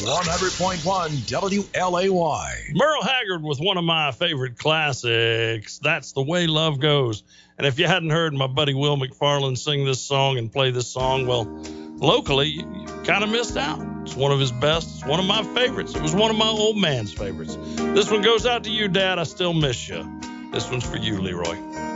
100.1 WLAY. Merle Haggard with one of my favorite classics, That's the Way Love Goes. And if you hadn't heard my buddy Will McFarland sing this song and play this song, well, locally, you kind of missed out. It's one of his best. It's one of my favorites. It was one of my old man's favorites. This one goes out to you, Dad. I still miss you. This one's for you, Leroy.